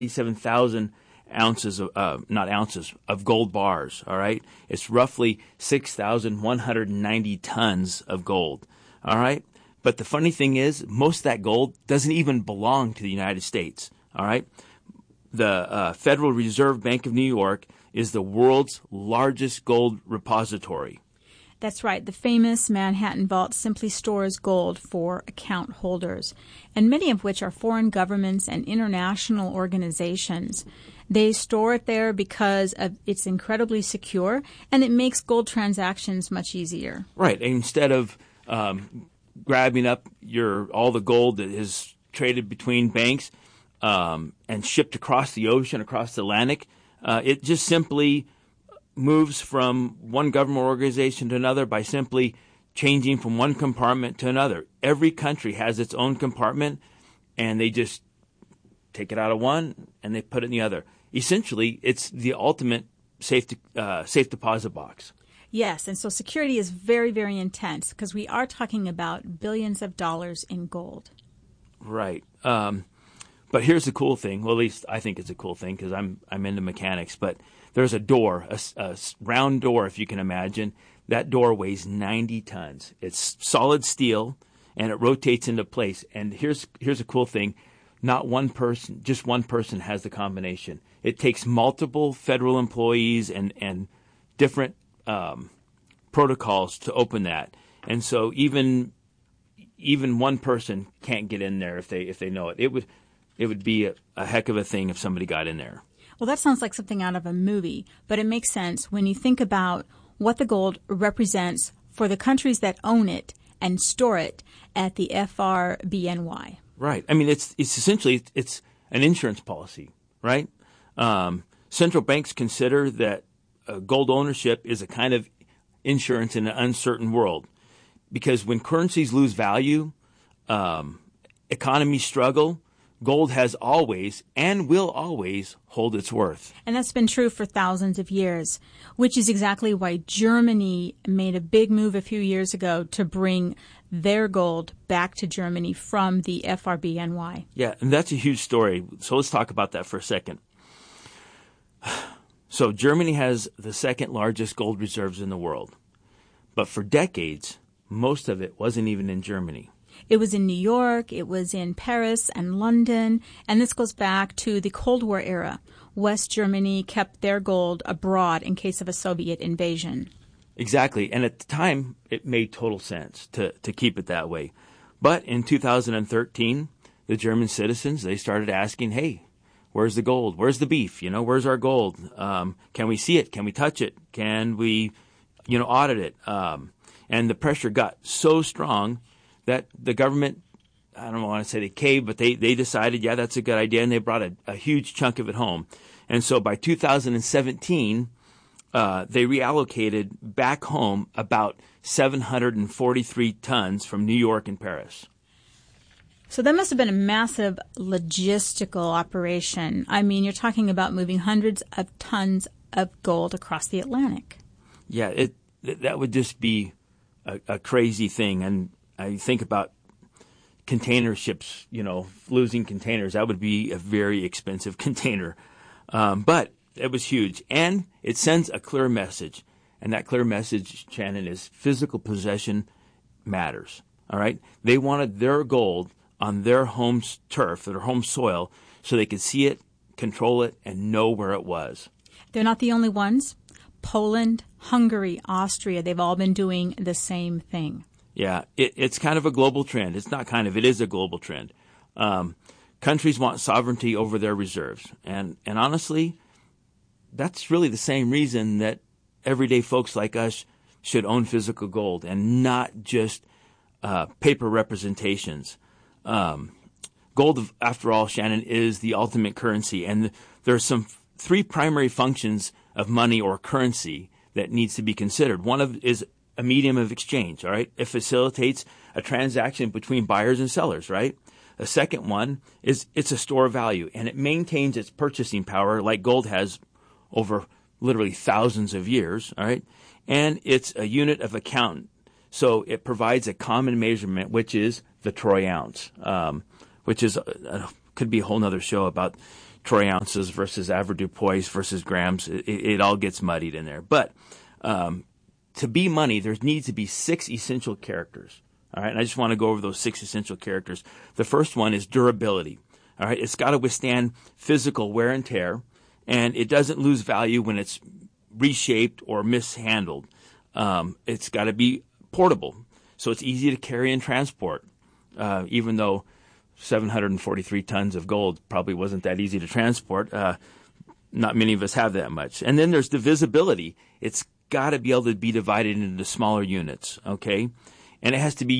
87,000 ounces of, not ounces, of gold bars, all right? It's roughly 6,190 tons of gold, all right? But the funny thing is, most of that gold doesn't even belong to the United States, all right? The Federal Reserve Bank of New York is the world's largest gold repository. That's right. The famous Manhattan Vault simply stores gold for account holders, and many of which are foreign governments and international organizations. They store it there because it's incredibly secure, and it makes gold transactions much easier. Right. Instead of grabbing up all the gold that is traded between banks and shipped across the ocean, across the Atlantic, it just simply moves from one government organization to another by simply changing from one compartment to another. Every country has its own compartment, and they just take it out of one and they put it in the other. Essentially, it's the ultimate safe deposit box. Yes, and so security is very, very intense because we are talking about billions of dollars in gold. Right. But here's the cool thing. Well, at least I think it's a cool thing because I'm into mechanics. But there's a door, a round door, if you can imagine. That door weighs 90 tons. It's solid steel, and it rotates into place. And here's a cool thing. Not one person, just one person has the combination. It takes multiple federal employees and different protocols to open that. And so even one person can't get in there if they know it. It would be a heck of a thing if somebody got in there. Well, that sounds like something out of a movie, but it makes sense when you think about what the gold represents for the countries that own it and store it at the FRBNY. Right. I mean, it's essentially it's an insurance policy, right? Central banks consider that gold ownership is a kind of insurance in an uncertain world, because when currencies lose value, economies struggle. Gold has always and will always hold its worth. And that's been true for thousands of years, which is exactly why Germany made a big move a few years ago to bring their gold back to Germany from the FRBNY. Yeah, and that's a huge story. So let's talk about that for a second. So Germany has the second largest gold reserves in the world. But for decades, most of it wasn't even in Germany. It was in New York, it was in Paris and London, and this goes back to the Cold War era. West Germany kept their gold abroad in case of a Soviet invasion. Exactly, and at the time, it made total sense to keep it that way. But in 2013, the German citizens, they started asking, hey, where's the gold? Where's the beef? Where's our gold? Can we see it? Can we touch it? Can we, audit it? And the pressure got so strong that the government, I don't want to say they caved, but they decided, yeah, that's a good idea, and they brought a huge chunk of it home. And so by 2017, they reallocated back home about 743 tons from New York and Paris. So that must have been a massive logistical operation. I mean, you're talking about moving hundreds of tons of gold across the Atlantic. Yeah, that would just be a crazy thing. And I think about container ships, losing containers. That would be a very expensive container. But it was huge. And it sends a clear message. And that clear message, Shannon, is physical possession matters. All right? They wanted their gold on their home turf, their home soil, so they could see it, control it, and know where it was. They're not the only ones. Poland, Hungary, Austria, they've all been doing the same thing. Yeah, it's kind of a global trend. It's not kind of, it is a global trend. Countries want sovereignty over their reserves. And honestly, that's really the same reason that everyday folks like us should own physical gold and not just paper representations. Gold, after all, Shannon, is the ultimate currency. And there's some three primary functions of money or currency that needs to be considered. One is a medium of exchange, all right? It facilitates a transaction between buyers and sellers, right? The second one is it's a store of value, and it maintains its purchasing power like gold has over literally thousands of years, all right? And it's a unit of account. So it provides a common measurement, which is the troy ounce, which is could be a whole nother show about troy ounces versus avoirdupois versus grams. It all gets muddied in there. But to be money, there needs to be 6 essential characters. All right, and I just want to go over those 6 essential characters. The first one is durability. All right, it's got to withstand physical wear and tear, and it doesn't lose value when it's reshaped or mishandled. It's got to be portable, so it's easy to carry and transport, even though 743 tons of gold probably wasn't that easy to transport. Not many of us have that much. And then there's divisibility. It's got to be able to be divided into smaller units, okay? And it has to be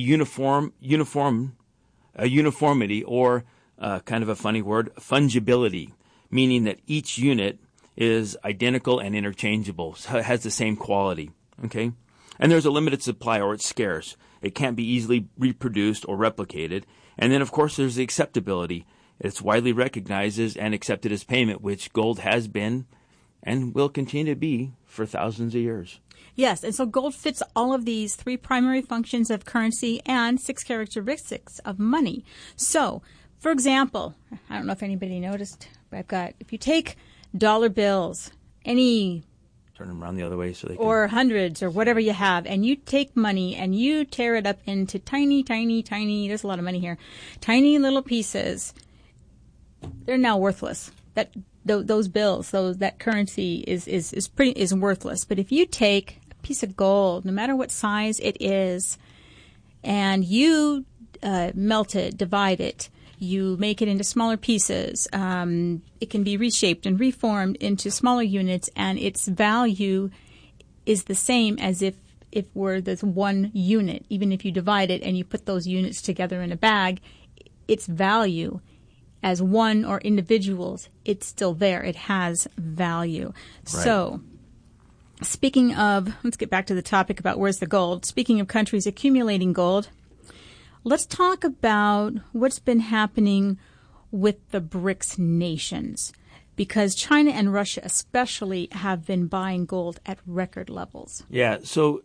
uniformity, or kind of a funny word, fungibility, meaning that each unit is identical and interchangeable, so it has the same quality, okay? And there's a limited supply, or it's scarce. It can't be easily reproduced or replicated. And then, of course, there's the acceptability. It's widely recognized as and accepted as payment, which gold has been and will continue to be for thousands of years. Yes, and so gold fits all of these 3 primary functions of currency and 6 characteristics of money. So, for example, I don't know if anybody noticed, but if you take dollar bills, any... Turn them around the other way so they can... Or hundreds or whatever you have, and you take money and you tear it up into tiny, there's a lot of money here, tiny little pieces, they're now worthless. Those bills, that currency is worthless. But if you take a piece of gold, no matter what size it is, and you melt it, divide it, you make it into smaller pieces, it can be reshaped and reformed into smaller units, and its value is the same as if were this one unit. Even if you divide it and you put those units together in a bag, its value as one or individuals, it's still there. It has value. Right. So, speaking of, let's get back to the topic about where's the gold. Speaking of countries accumulating gold, let's talk about what's been happening with the BRICS nations, because China and Russia especially have been buying gold at record levels. Yeah, so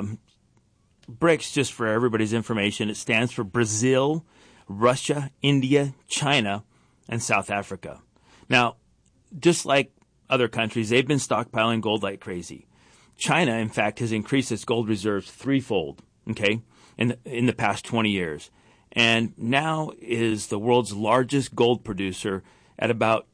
BRICS, just for everybody's information, it stands for Brazil, Russia, India, China, and South Africa. Now, just like other countries, they've been stockpiling gold like crazy. China, in fact, has increased its gold reserves threefold, okay, in the past 20 years. And now is the world's largest gold producer at about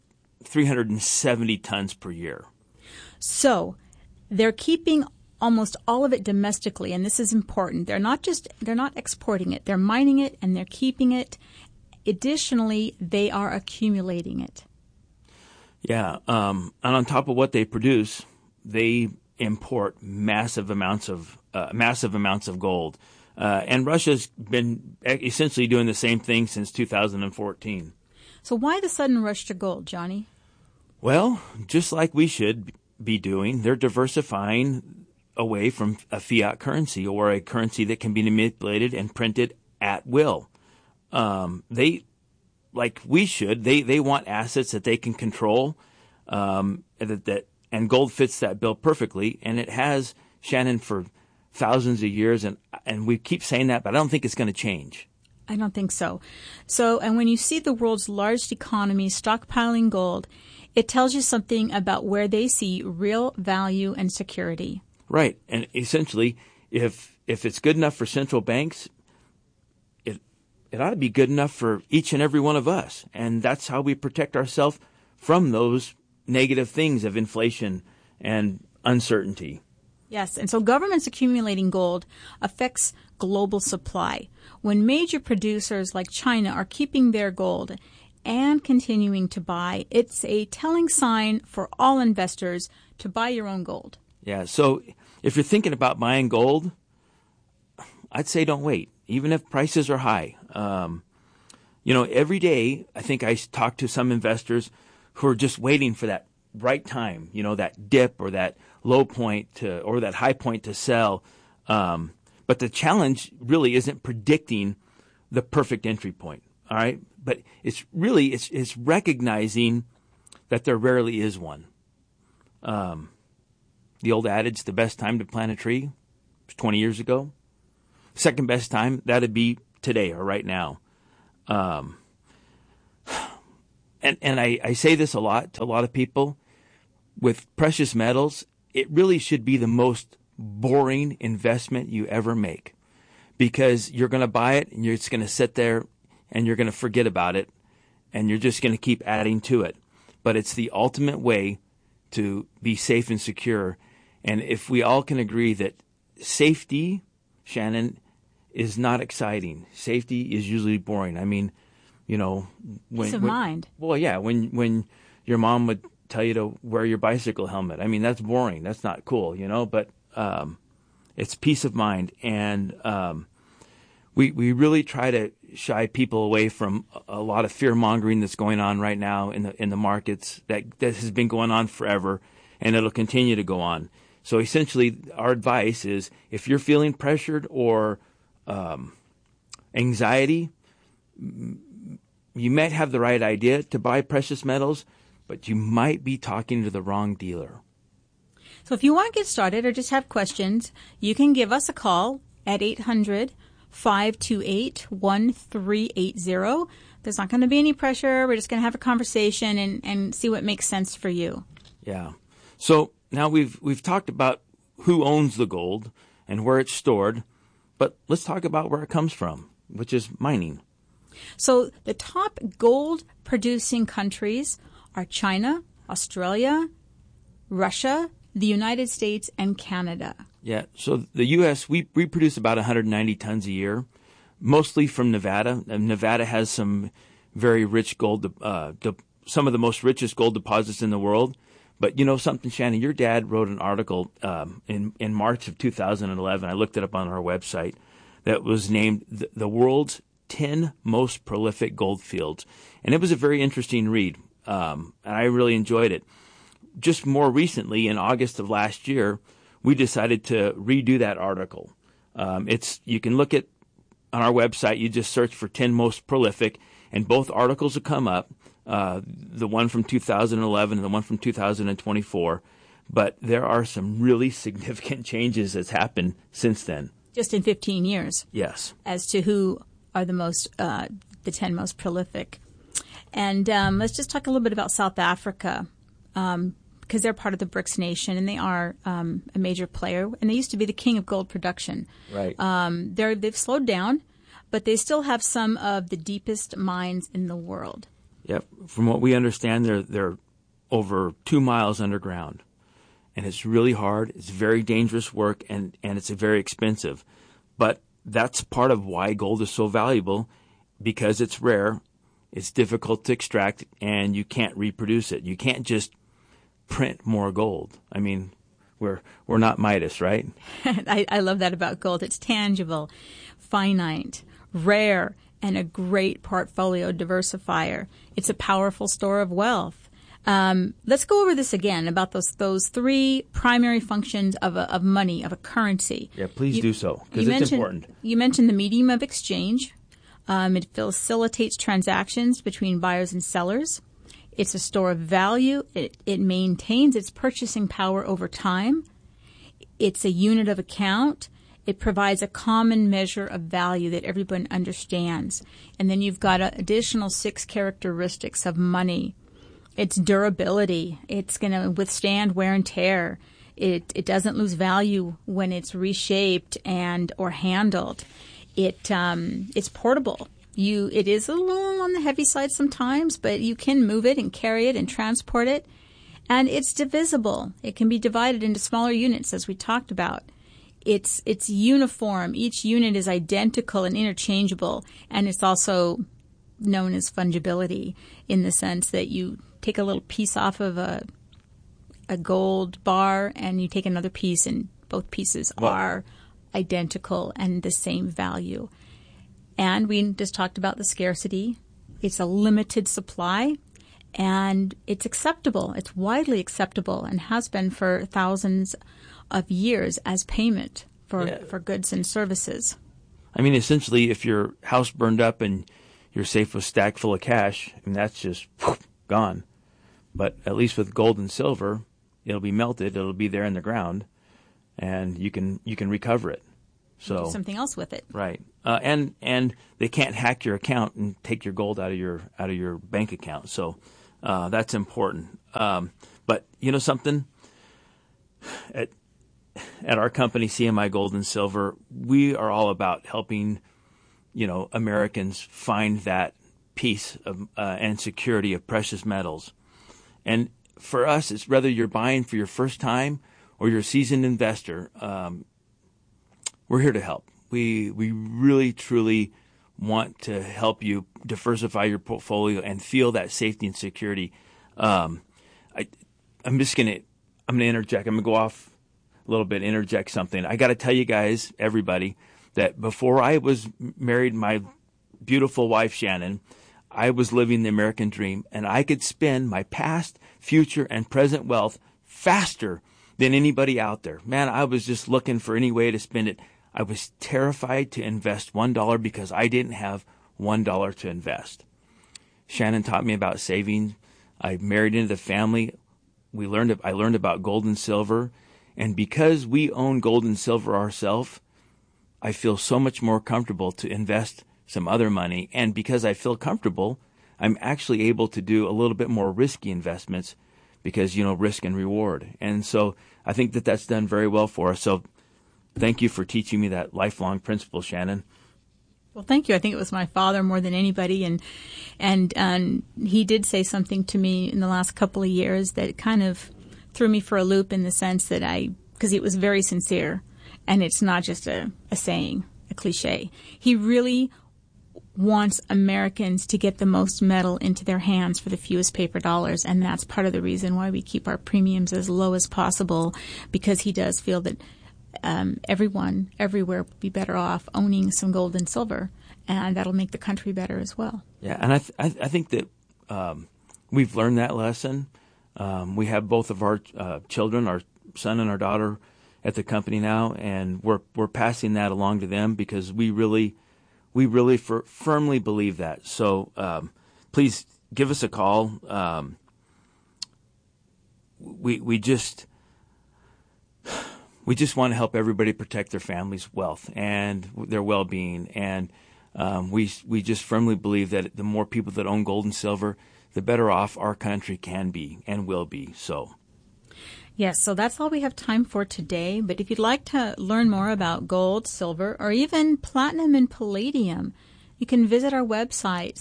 370 tons per year. So they're keeping almost all of it domestically, and this is important. They're not exporting it. They're mining it and they're keeping it. Additionally, they are accumulating it. Yeah, and on top of what they produce, they import massive amounts of gold. And Russia's been essentially doing the same thing since 2014. So why the sudden rush to gold, Johnny? Well, just like we should be doing, they're diversifying away from a fiat currency, or a currency that can be manipulated and printed at will. They, like we should, they want assets that they can control, and gold fits that bill perfectly, and it has, Shannon, for thousands of years, and we keep saying that, but I don't think it's going to change. I don't think so. And when you see the world's largest economies stockpiling gold, it tells you something about where they see real value and security. Right. And essentially, if it's good enough for central banks, it ought to be good enough for each and every one of us. And that's how we protect ourselves from those negative things of inflation and uncertainty. Yes, and so governments accumulating gold affects global supply. When major producers like China are keeping their gold and continuing to buy, it's a telling sign for all investors to buy your own gold. Yeah, so if you're thinking about buying gold, I'd say don't wait, even if prices are high. Every day I think I talk to some investors who are just waiting for that right time, that dip or that low point or that high point to sell. But the challenge really isn't predicting the perfect entry point, all right? But it's recognizing that there rarely is one. The old adage, the best time to plant a tree was 20 years ago. Second best time, that'd be today or right now. and I say this a lot to a lot of people, with precious metals, it really should be the most boring investment you ever make, because you're going to buy it and it's going to sit there and you're going to forget about it and you're just going to keep adding to it. But it's the ultimate way to be safe and secure. And if we all can agree that safety, Shannon, is not exciting. Safety is usually boring. I mean, you know, peace of mind. Well, yeah, when your mom would tell you to wear your bicycle helmet, I mean, that's boring. That's not cool, you know. But it's peace of mind, and we really try to shy people away from a lot of fear mongering that's going on right now in the markets that has been going on forever, and it'll continue to go on. So essentially, our advice is, if you're feeling pressured or anxiety, you might have the right idea to buy precious metals, but you might be talking to the wrong dealer. So if you want to get started or just have questions, you can give us a call at 800-528-1380. There's not going to be any pressure. We're just going to have a conversation and see what makes sense for you. Yeah. So now we've talked about who owns the gold and where it's stored, but let's talk about where it comes from, which is mining. So the top gold-producing countries are China, Australia, Russia, the United States, and Canada. Yeah, so the U.S., we produce about 190 tons a year, mostly from Nevada. And Nevada has some very rich gold, some of the most richest gold deposits in the world. But you know something, Shannon? Your dad wrote an article in March of 2011. I looked it up on our website, that was named the world's 10 most prolific gold fields. And it was a very interesting read, and I really enjoyed it. Just more recently, in August of last year, we decided to redo that article. You can look at on our website. You just search for 10 most prolific, and both articles will come up. The one from 2011 and the one from 2024. But there are some really significant changes that's happened since then. Just in 15 years. Yes. As to who are the 10 most prolific. And let's just talk a little bit about South Africa, because they're part of the BRICS nation, and they are a major player. And they used to be the king of gold production. Right. They've slowed down, but they still have some of the deepest mines in the world. Yep. From what we understand, they're over 2 miles underground. And it's really hard. It's very dangerous work, and it's very expensive. But that's part of why gold is so valuable, because it's rare, it's difficult to extract, and you can't reproduce it. You can't just print more gold. I mean, we're not Midas, right? I love that about gold. It's tangible, finite, rare, and a great portfolio diversifier. It's a powerful store of wealth. Let's go over this again about those three primary functions of money, of a currency. Yeah, please do so, because it's important. You mentioned the medium of exchange. It facilitates transactions between buyers and sellers. It's a store of value. It maintains its purchasing power over time. It's a unit of account. It provides a common measure of value that everyone understands. And then you've got additional 6 characteristics of money. It's durability. It's going to withstand wear and tear. It doesn't lose value when it's reshaped or handled. It's portable. It is a little on the heavy side sometimes, but you can move it and carry it and transport it. And it's divisible. It can be divided into smaller units, as we talked about. It's uniform. Each unit is identical and interchangeable, and it's also known as fungibility, in the sense that you take a little piece off of a gold bar and you take another piece, and both pieces are identical and the same value. And we just talked about the scarcity. It's a limited supply, and it's acceptable. It's widely acceptable and has been for thousands of years as payment for goods and services. I mean, essentially, if your house burned up and your safe was stacked full of cash, and that's just gone. But at least with gold and silver, it'll be melted. It'll be there in the ground, and you can recover it. So do something else with it. Right. And they can't hack your account and take your gold out of your bank account. So that's important. But you know something? At our company, CMI Gold and Silver, we are all about helping, Americans find that peace of, and security of precious metals. And for us, it's whether you're buying for your first time or you're a seasoned investor, we're here to help. We really, truly want to help you diversify your portfolio and feel that safety and security. I'm going to interject. I'm going to go off a little bit, interject something. I got to tell you guys, everybody, that before I was married, my beautiful wife, Shannon, I was living the American dream, and I could spend my past, future, and present wealth faster than anybody out there. Man, I was just looking for any way to spend it. I was terrified to invest $1 because I didn't have $1 to invest. Shannon taught me about saving. I married into the family. I learned about gold and silver. And because we own gold and silver ourselves, I feel so much more comfortable to invest some other money. And because I feel comfortable, I'm actually able to do a little bit more risky investments because, risk and reward. And so I think that that's done very well for us. So thank you for teaching me that lifelong principle, Shannon. Well, thank you. I think it was my father more than anybody. And he did say something to me in the last couple of years that kind of threw me for a loop in the sense that because it was very sincere. And it's not just a saying, a cliche. He really wants Americans to get the most metal into their hands for the fewest paper dollars. And that's part of the reason why we keep our premiums as low as possible, because he does feel that everyone, everywhere will be better off owning some gold and silver, and that'll make the country better as well. Yeah, and I think that we've learned that lesson. We have both of our children, our son and our daughter, at the company now, and we're passing that along to them because we really firmly believe that. So please give us a call. We just want to help everybody protect their family's wealth and their well-being. And we just firmly believe that the more people that own gold and silver, the better off our country can be and will be. So. Yes, so that's all we have time for today. But if you'd like to learn more about gold, silver, or even platinum and palladium, you can visit our website,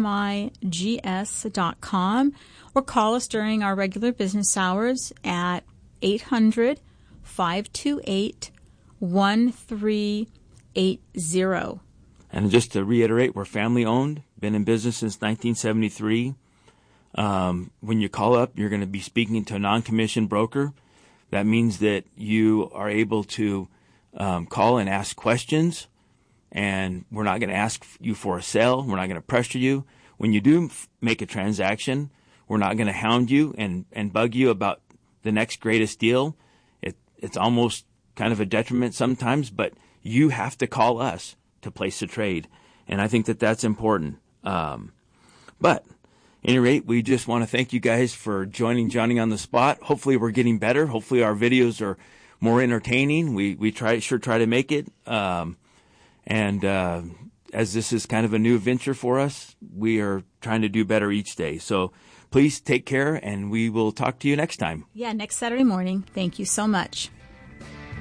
cmigs.com, or call us during our regular business hours at 800-528-1380. And just to reiterate, we're family-owned, been in business since 1973. When you call up, you're going to be speaking to a non-commissioned broker. That means that you are able to call and ask questions, and we're not going to ask you for a sale. We're not going to pressure you. When you do make a transaction, we're not going to hound you and bug you about the next greatest deal. It's almost kind of a detriment sometimes, but you have to call us to place a trade, and I think that that's important. But at any rate, we just want to thank you guys for joining Johnny on the Spot. Hopefully we're getting better. Hopefully our videos are more entertaining. We try to make it. And as this is kind of a new venture for us, we are trying to do better each day. So please take care, and we will talk to you next time. Yeah, next Saturday morning. Thank you so much.